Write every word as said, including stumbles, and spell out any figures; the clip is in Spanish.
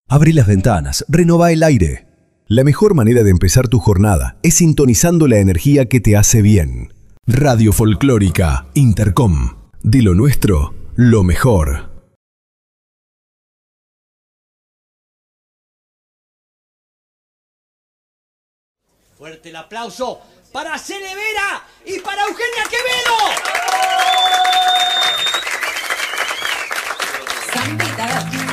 Abrí las ventanas, renová el aire. La mejor manera de empezar tu jornada es sintonizando la energía que te hace bien. Radio Folclórica Intercom. De lo nuestro, lo mejor. Fuerte el aplauso para Cele Vera y para Eugenia Quevedo.